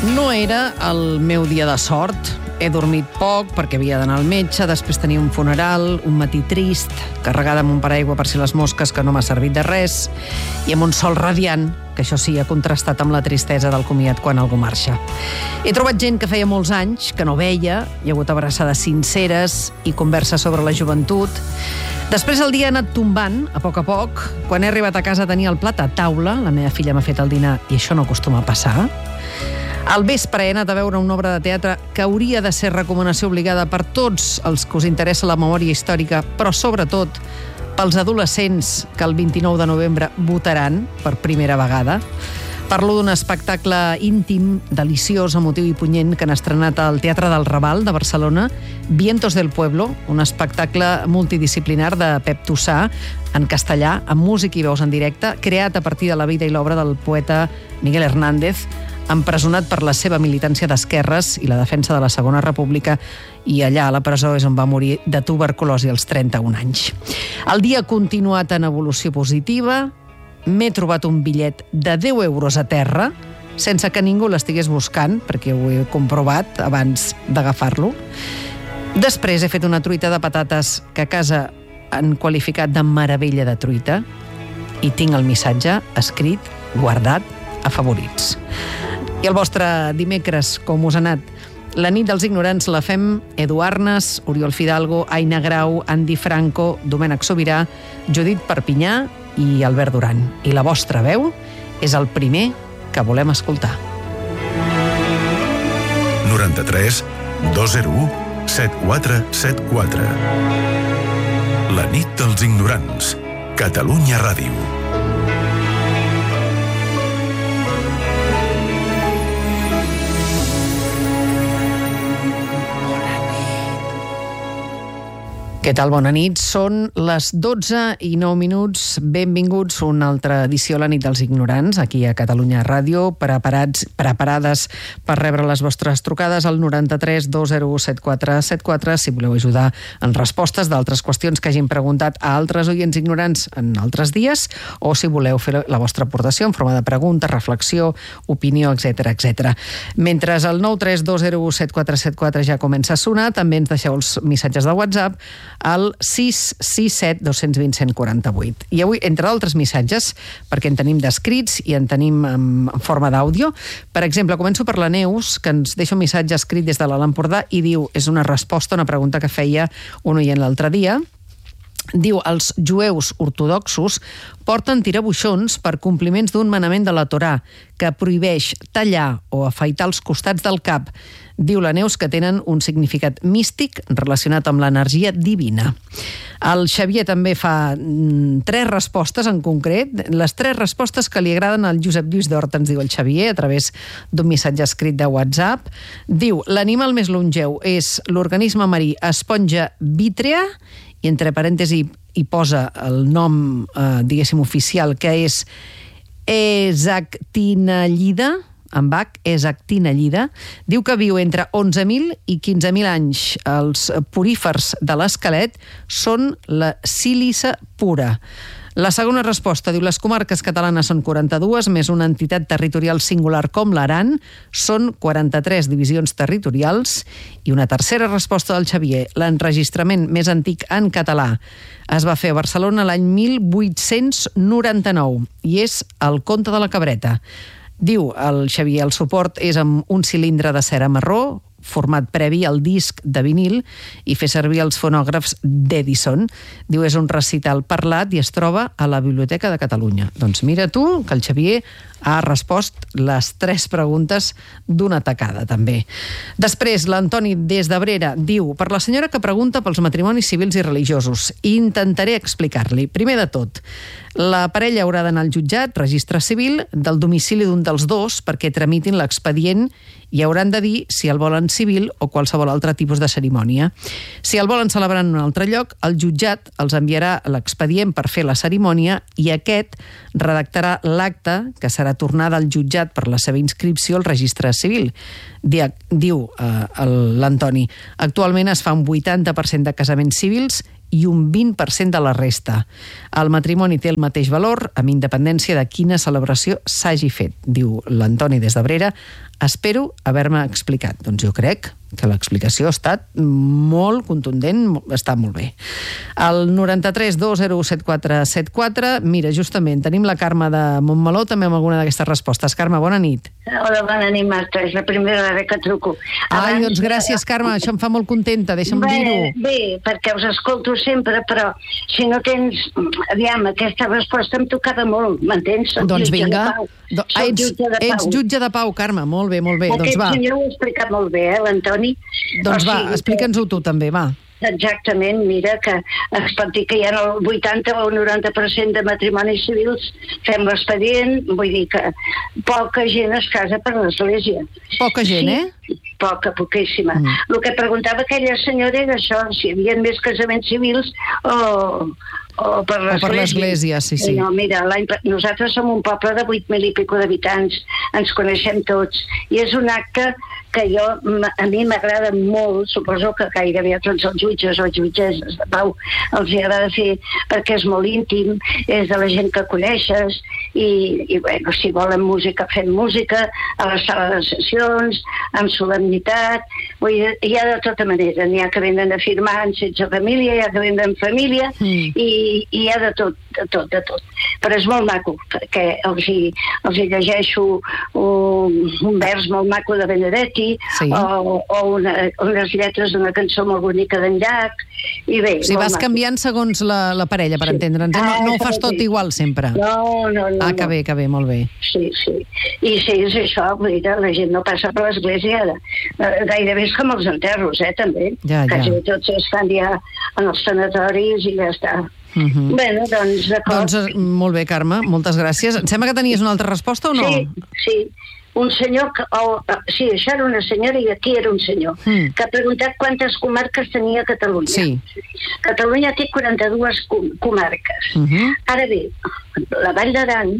No era el meu dia de sort. He dormit poc perquè havia d'anar al metge, després tenia un funeral, un matí trist, carregada amb un paraigua per si les mosques que no m'ha servit de res, i amb un sol radiant, que això sí, ha contrastat amb la tristesa del comiat quan algú marxa. He trobat gent que feia molts anys, que no veia, hi ha hagut abraçades sinceres i converses sobre la joventut. Després el dia ha anat tombant, a poc, quan he arribat a casa tenia el plat a taula, la meva filla m'ha fet el dinar i això no acostuma a passar. Al vespre he anat a veure una obra de teatre que hauria de ser recomanació obligada per tots els que us interessa la memòria històrica, però sobretot pels adolescents que el 29 de novembre votaran per primera vegada. Parlo d'un espectacle íntim, deliciós, emotiu i punyent que han estrenat al Teatre del Raval de Barcelona, Vientos del Pueblo, un espectacle multidisciplinar de Pep Tossà, en castellà, amb música i veus en directe, creat a partir de la vida i l'obra del poeta Miguel Hernández, empresonat per la seva militància d'esquerres i la defensa de la Segona República, i allà a la presó és on va morir de tuberculosi als 31 anys. El dia ha continuat en evolució positiva. M'he trobat un bitllet de 10 euros a terra, sense que ningú l'estigués buscant, perquè ho he comprovat abans d'agafar-lo. Després he fet una truita de patates que a casa han qualificat de meravella de truita, i tinc el missatge escrit, guardat, a favorits. I el vostre dimecres, com us ha anat? La nit dels ignorants la fem Edu Arnes, Oriol Fidalgo, Aina Grau, Andy Franco, Domènec Sobirà, Judit Perpinyà i Albert Duran. I la vostra veu és el primer que volem escoltar. 93 201 7474. La nit dels ignorants. Catalunya Ràdio. Què tal? Bona nit. Són les 12:09. Benvinguts a una altra edició a la nit dels ignorants, aquí a Catalunya Ràdio, preparades per rebre les vostres trucades al 93 201 7474, si voleu ajudar en respostes d'altres qüestions que hagin preguntat a altres oients ignorants en altres dies, o si voleu fer la vostra aportació en forma de pregunta, reflexió, opinió, etc. Mentre el 93 201 7474 ja comença a sonar, també ens deixeu els missatges de WhatsApp al 667 220 148. I avui, entre d'altres missatges, perquè en tenim d'escrits i en tenim en forma d'àudio, per exemple, començo per la Neus, que ens deixa un missatge escrit des de l'Alt Empordà i diu, és una resposta a una pregunta que feia un oient l'altre dia. Diu, els jueus ortodoxos porten tirabuixons per compliments d'un manament de la Torà que prohibeix tallar o afaitar els costats del cap. Diu la Neus que tenen un significat místic relacionat amb l'energia divina. El Xavier també fa 3 respostes en concret, les 3 respostes que li agraden al Josep Lluís d'Horta, ens diu el Xavier, a través d'un missatge escrit de WhatsApp. Diu, l'animal més longeu és l'organisme marí esponja vítrea, i entre parèntesis hi posa el nom, diguéssim, oficial, que és Esactinellida, amb H, Esactinellida. Diu que viu entre 11.000 i 15.000 anys. Els porífers de l'esquelet són la sílice pura. La segona resposta diu, les comarques catalanes són 42, més una entitat territorial singular com l'Aran, són 43 divisions territorials. I una tercera resposta del Xavier, l'enregistrament més antic en català es va fer a Barcelona l'any 1899 i és el Conte de la Cabreta. Diu el Xavier, el suport és amb un cilindre de cera marró, format previ al disc de vinil, i fer servir els fonògrafs d'Edison. Diu, és un recital parlat i es troba a la Biblioteca de Catalunya. Doncs mira tu, que el Xavier ha respost les 3 preguntes d'una tacada, també. Després, l'Antoni des d'Abrera diu, per la senyora que pregunta pels matrimonis civils i religiosos, intentaré explicar-li. Primer de tot, la parella haurà d'anar al jutjat, registre civil, del domicili d'un dels dos perquè tramitin l'expedient i hauran de dir si el volen civil o qualsevol altre tipus de cerimònia. Si el volen celebrar en un altre lloc, el jutjat els enviarà l'expedient per fer la cerimònia i aquest redactarà l'acte que serà tornada al jutjat per la seva inscripció al registre civil. Diu l'Antoni, actualment es fa un 80% de casaments civils i un 20% de la resta. El matrimoni té el mateix valor, amb independència de quina celebració s'hagi fet, diu l'Antoni des d'Abrera. Espero haver-me explicat. Doncs jo crec que l'explicació ha estat molt contundent, està molt bé. El 93 207474, mira, justament, tenim la Carme de Montmeló també amb alguna d'aquestes respostes. Carme, bona nit. Hola, bona nit, Marta, és la primera vegada que truco. Ai, doncs gràcies, Carme, això em fa molt contenta, deixa'm dir-ho. Bé, perquè us escolto sempre, però si no tens... Aviam, aquesta resposta em tocava molt, m'entens? Doncs vinga, ets jutge de pau, Carme, molt bé, molt bé. Aquest senyor ho ha explicat molt bé, l'Antoni. Doncs va, explica'ns-ho tu també, va. Exactament, mira, que es pot dir que hi ha el 80 o el 90% de matrimonis civils fem l'expedient, vull dir que poca gent es casa per l'església. Poca gent, sí, poquíssima. El que preguntava aquella senyora era això, si hi havia més casaments civils o per l'església, sí. No, mira, nosaltres som un poble de 8.000 i pico d'habitants, ens coneixem tots, i és un acte que a mi m'agrada molt, suposo que gairebé a tots els jutges o jutgesses de pau els agrada fer, perquè és molt íntim, és de la gent que coneixes, i bueno, si volen música, fem música, a la sala de sessions, amb solemnitat, vull dir, hi ha de tota manera, n'hi ha que venen a firmar sense família, hi ha que venen en família, i hi ha de tot. Però és molt maco, perquè els hi llegeixo un vers molt maco de Benedetti, o unes lletres d'una cançó molt bonica d'en Llach, i bé... O sigui, vas canviant segons la parella, per entendre'ns. No ho fas tot igual sempre. No. Ah, que bé, molt bé. Sí. I sí, és això, vull dir, la gent no passa per l'església, gairebé és com els enterros, també. Quasi tots es fan ja en els sanatoris i ja està. Bueno, doncs d'acord. Doncs molt bé, Carme, moltes gràcies. Em sembla que tenies una altra resposta o no? Sí. Un senyor, sí, això era una senyora i aquí era un senyor, que ha preguntat quantes comarques tenia Catalunya. Sí. Catalunya té 42 comarques. Ara bé, la Vall d'Aran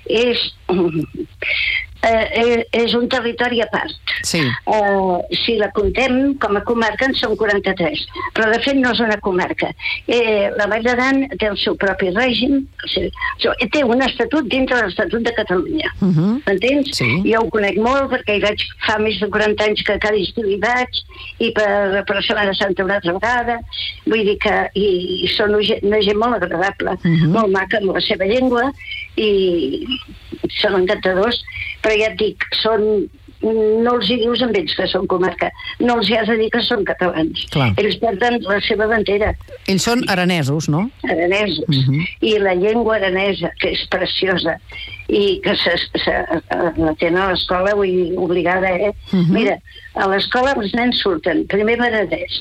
és un territori a part. Sí. Si la contem com a comarca en són 43, però de fet no és una comarca. La Vall d'Aran té el seu propi règim, té un estatut dintre l'Estatut de Catalunya. M'entens? Sí. Jo ho conec molt perquè hi vaig fa més de 40 anys que cada estiu hi vaig, i per Setmana Santa una altra vegada, vull dir que són una gent molt agradable, molt maca amb la seva llengua, i són encantadors, però ja et dic, no els hi dius amb ells que són comarca, no els hi has de dir que són catalans. Clar. Ells porten la seva bandera. Ells són aranesos, no? Aranesos. I la llengua aranesa, que és preciosa, i que la tenen a l'escola obligada, Mira, a l'escola els nens surten primer l'aranès,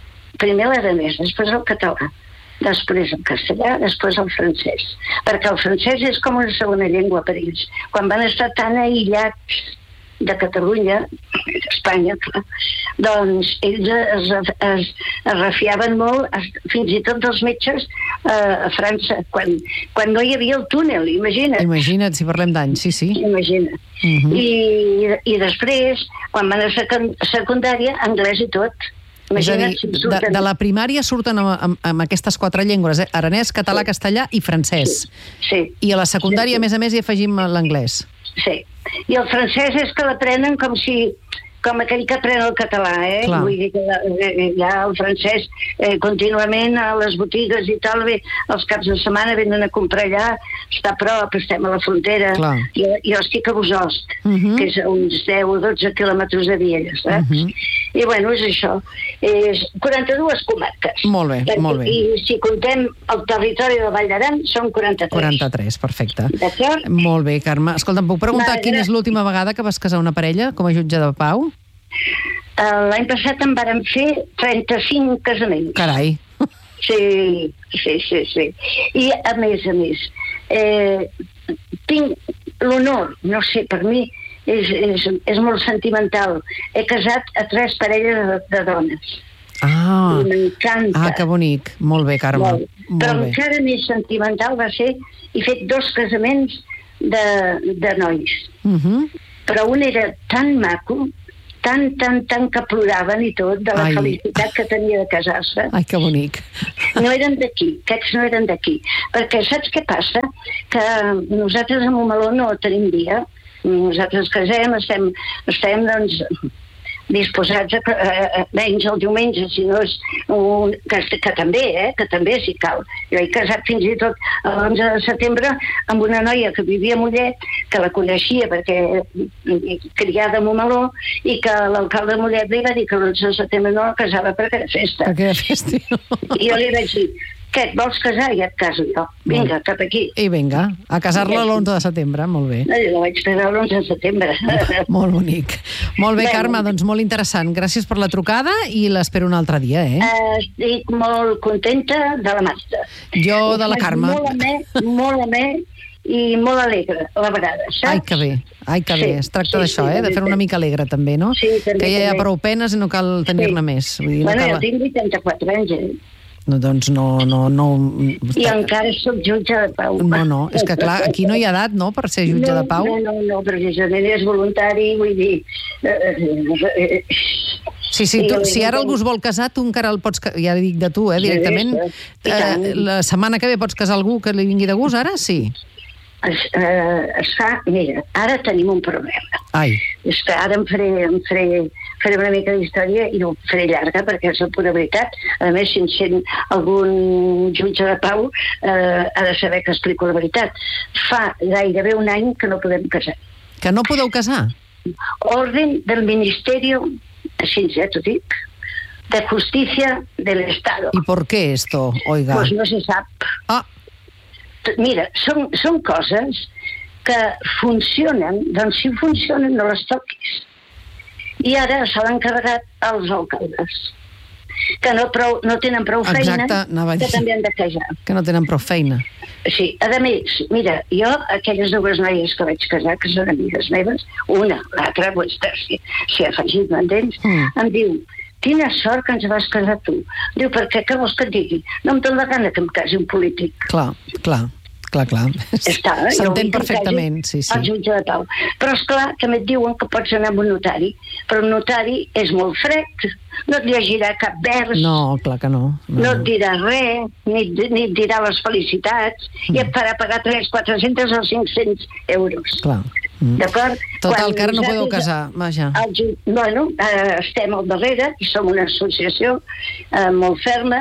després el català, després el castellà, després el francès. Perquè el francès és com una segona llengua per ells. Quan van estar tan aïllats de Catalunya, d'Espanya, clar, doncs ells es refiaven molt, fins i tot dels metges a França, quan no hi havia el túnel, imagina't. Imagina't, si parlem d'anys, sí. Imagina't. I després, quan van a secundària, anglès i tot. És a dir, de la primària surten amb aquestes 4 llengües, aranès, català, castellà i francès. Sí. I a la secundària, a més, hi afegim l'anglès. Sí. I el francès és que l'aprenen com aquell que aprèn el català, Clar. Vull dir que hi ha el francès contínuament a les botigues i tal, els caps de setmana venen a comprar allà, està a prop, estem a la frontera. Jo estic a Bosost, que és a uns 10 o 12 quilòmetres de Viella, saps? I bueno, és això. És 42 comarques. Molt bé, molt bé. I si contem el territori de Vall d'Aran, són 43. 43, perfecte. D'acord? Molt bé, Carme. Escolta, em puc preguntar quina és l'última vegada que vas casar una parella com a jutge de pau? L'any passat en vàrem fer 35 casaments. Carai. Sí. I a més, tinc l'honor, no sé, per mi és molt sentimental. He casat a 3 parelles de dones. M'encanta. Que bonic. Molt bé, Carme. Però encara més sentimental va ser, he fet 2 casaments de nois. Però un era tan maco, tant que ploraven i tot, de la felicitat que tenia de casar-se. Ai, que bonic. No eren d'aquí, aquests no eren d'aquí. Perquè saps què passa? Que nosaltres a Montmeló no tenim dia. Nosaltres casem, estem doncs, disposats a menys el diumenge, si no és que també si cal. Jo he casat fins i tot l'11 de setembre amb una noia que vivia a Mollet, que la coneixia perquè criada a Montmeló, i que l'alcalde de Mollet li va dir que l'11 de setembre no la casava perquè era festa. Perquè era festa. I jo li vaig dir, què, et vols casar? I et caso jo. Vinga, cap aquí. I vinga, a casar-la l'11 de setembre, molt bé. La vaig casar l'11 de setembre. Molt bonic. Molt bé, Carme, doncs molt interessant. Gràcies per la trucada i l'espero un altre dia, Estic molt contenta de la Marta. Jo de la Carme. Molt amè i molt alegre, a la vegada, saps? Ai, que bé. Es tracta d'això, de fer una mica alegre, també, no? Sí, també. Que ja hi ha prou penes i no cal tenir-ne més. Bueno, jo tinc 84 anys, No, doncs no... I encara soc jutge de pau. No, és que clar, aquí no hi ha edat, no?, per ser jutge de pau. No, precisament és voluntari, vull dir... Sí, si ara algú es vol casar, tu encara el pots... Ja dic de tu, directament. La setmana que ve pots casar algú que li vingui de gust, ara? Sí. Mira, ara tenim un problema. És que ara em faré una mica d'història i no ho faré llarga perquè és la pura veritat. A més, si em sent algun jutge de pau ha de saber que explico la veritat. Fa gairebé un any que no podem casar. Que no podeu casar? Orden del Ministerio, així t'ho dic, de Justicia del Estado. ¿Y por qué esto, oiga? Pues no se sap. Mira, són coses que funcionen, doncs si funcionen no les toquis. I ara se l'han carregat els alcaldes, que no tenen prou feina, que també han de casar. Que no tenen prou feina. Sí, a més, mira, jo, aquelles dues noies que vaig casar, que són amigues meves, una, l'altra, s'hi ha afegit, m'entens? Em diu, quina sort que ens vas casar tu. Diu, per què vols que et digui? No em dóna la gana que em casi un polític. Clar. S'entén perfectament, sí. El jutge de pau. Però esclar, també et diuen que pots anar amb un notari, però un notari és molt fred, no et llegirà cap vers. No, clar que no. No et dirà res, ni et dirà les felicitats, i et farà pagar 300, 400 o 500 euros. Clar. D'acord? Total, que ara no podeu casar, vaja. Bueno, estem al darrere, i som una associació molt ferma,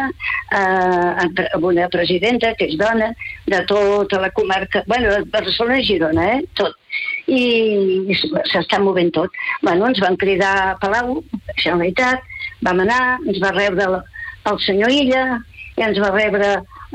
amb una presidenta que és dona, de tota la comarca, bueno, de Barcelona i Girona, tot. I s'està movent tot. Bueno, ens van cridar a Palau, a Generalitat, vam anar, ens va rebre el senyor Illa, i ens va rebre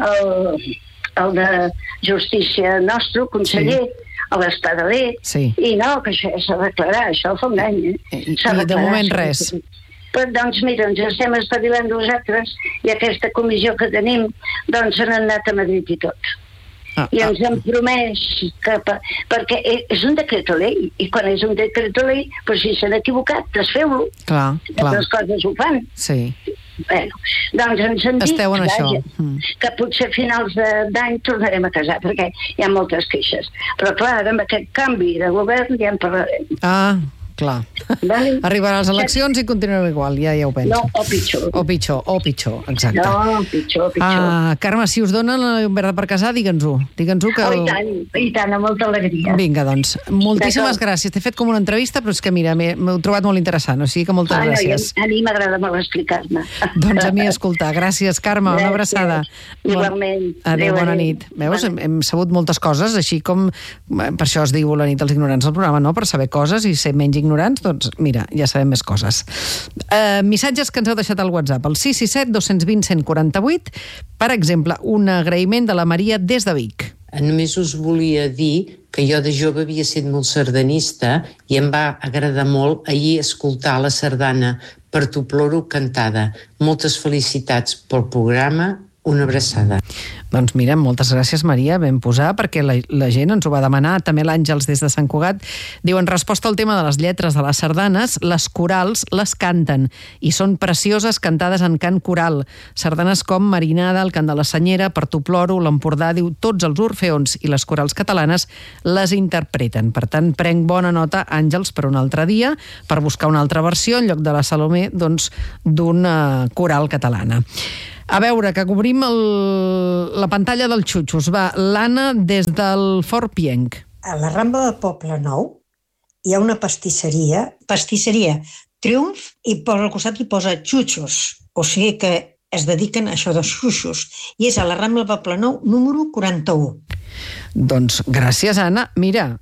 el de Justícia nostre, conseller, a l'Espadaler, i no, que això s'ha de declarar, això fa un any. I de moment res. Però doncs mira, ens estem espavilant nosaltres i aquesta comissió que tenim doncs han anat a Madrid i tot. I ens han promès que... perquè és un decreto-ley, i quan és un decreto-ley, doncs si s'han equivocat, desfeu-lo. Clar. Les coses ho fan. Sí. Bueno, doncs ens han dit que potser a finals d'any tornarem a casar, perquè hi ha moltes queixes. Però clar, amb aquest canvi de govern ja en parlarem. Clar. Arribaran les eleccions i continuem igual, ja ho penso. No, o pitjor. Exacte. No, pitjor. Carme, si us donen la llum verda per casar, digue'ns-ho. I tant, amb molta alegria. Vinga, doncs, moltíssimes gràcies. T'he fet com una entrevista, però és que mira, m'ho he trobat molt interessant, o sigui que moltes gràcies. A mi m'agrada molt explicar-me. Doncs a mi escoltar. Gràcies, Carme, una abraçada. Igualment. Adéu, bona nit. Veus, hem sabut moltes coses, així com, per això es diu La nit dels ignorants al programa, no?, per saber coses i ser menys ignorants, doncs mira, ja sabem més coses. Missatges que ens heu deixat al WhatsApp, el 667 220 148, per exemple, un agraïment de la Maria des de Vic. Només us volia dir que jo de jove havia estat molt sardanista i em va agradar molt ahir escoltar la sardana Per tu ploro cantada. Moltes felicitats pel programa Una abraçada. Doncs mira, moltes gràcies, Maria, ben posar, perquè la gent ens ho va demanar. També l'Àngels des de Sant Cugat diu, en resposta al tema de les lletres de les sardanes, les corals les canten i són precioses cantades en cant coral. Sardanes com Marinada, el cant de la Senyera, Per tu ploro, l'Empordà, diu, tots els orfeons i les corals catalanes les interpreten. Per tant, prenc bona nota, Àngels, per un altre dia, per buscar una altra versió, en lloc de la Salomé, doncs, d'una coral catalana. A veure, que cobrim la pantalla dels xutxos. Va, l'Anna des del Fort Pienc. A la Rambla del Poble Nou hi ha una pastisseria Triomf, i per al costat hi posa xutxos. O sigui que es dediquen a això dels xutxos. I és a la Rambla del Poble Nou, número 41. Doncs gràcies, Anna. Mira,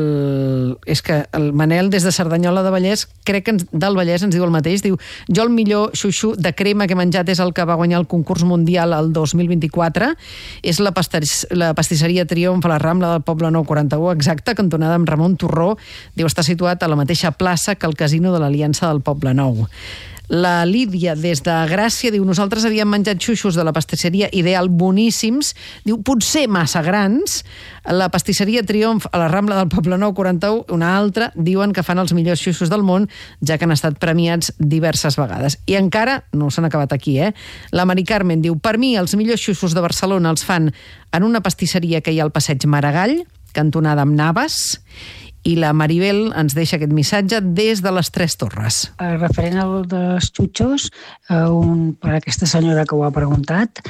és que el Manel des de Cerdanyola de Vallès, crec que del Vallès ens diu el mateix, diu, jo el millor xuxu de crema que he menjat és el que va guanyar el concurs mundial el 2024, és la pastisseria Triomf a la Rambla del Poble Nou 41, exacte, cantonada amb Ramon Torró, diu, està situat a la mateixa plaça que el casino de l'Aliança del Poble Nou. La Lídia, des de Gràcia, diu, nosaltres havíem menjat xuxos de la pastisseria Ideal boníssims, diu, potser massa grans. La pastisseria Triomf a la Rambla del Poble Nou 41, una altra, diuen que fan els millors xuxos del món, ja que han estat premiats diverses vegades. I encara, no s'han acabat aquí, La Mari Carmen diu, per mi els millors xuxos de Barcelona els fan en una pastisseria que hi ha al passeig Maragall, cantonada amb Navas, i la Maribel ens deixa aquest missatge des de les Tres Torres. Referent al dels xutxos, per aquesta senyora que ho ha preguntat,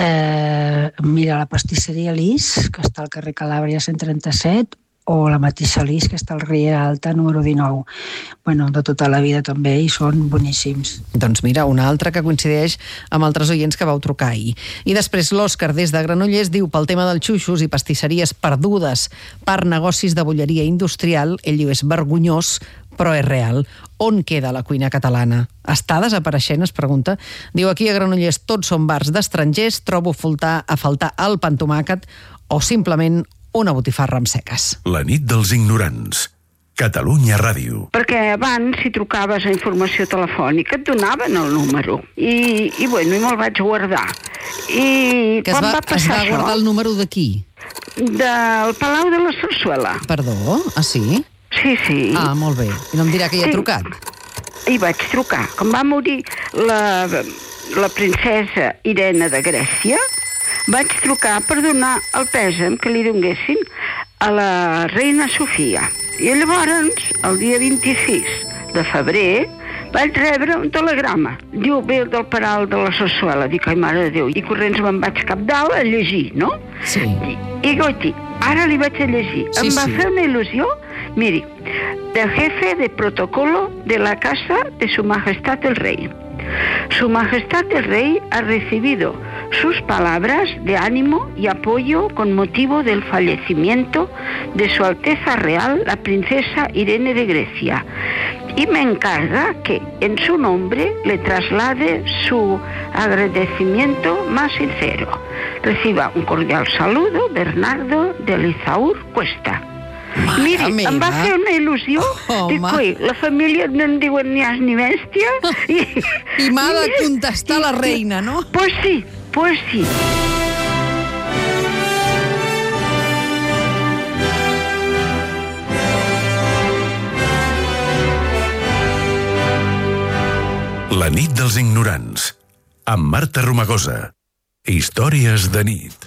mira la pastisseria Lis, que està al carrer Calàbria 137, o la mateixa Lis, que està al Riera Alta, número 19. Bueno, de tota la vida també, i són boníssims. Doncs mira, una altra que coincideix amb altres oients que vau trucar ahir. I després l'Òscar, des de Granollers, diu, pel tema dels xuxos i pastisseries perdudes per negocis de bolleria industrial, ell diu, és vergonyós, però és real. On queda la cuina catalana? Està desapareixent, es pregunta. Diu, aquí a Granollers tots són bars d'estrangers, trobo a faltar el pa amb tomàquet o simplement una botifarra amb seques. La nit dels ignorants. Catalunya Ràdio. Perquè abans, si trucaves a informació telefònica, et donaven el número. I me'l vaig guardar. I que es va guardar el número de qui? Del Palau de la Sarsuela. Perdó? Ah, sí? Sí. Ah, molt bé. I no em dirà que hi ha trucat? Hi vaig trucar. Quan va morir la princesa Irene de Grècia, vaig trucar per donar el pèsam que li donguessin a la reina Sofia. I llavors, el dia 26 de febrer, vaig rebre un telegrama. Diu, ve del Palau de la Sarsuela. Dic, ai, mare de Déu. I corrents me'n vaig cap dalt a llegir, no? Sí. I goiti, ara li vaig a llegir. Sí, em va fer una il·lusió. Miri, del jefe de protocolo de la casa de Su Majestad el Rey. Su Majestad el Rey ha recibido sus palabras de ánimo y apoyo con motivo del fallecimiento de Su Alteza Real, la princesa Irene de Grecia, y me encarga que en su nombre le traslade su agradecimiento más sincero. Reciba un cordial saludo, Bernardo de Lizaur Cuesta. Miri, em va fer una il·lusió. Dic, ui, la família no en diuen ni as ni bèstia. I m'ha de contestar la reina, no? Pues sí. La nit dels ignorants, amb Marta Romagosa. Històries de nit.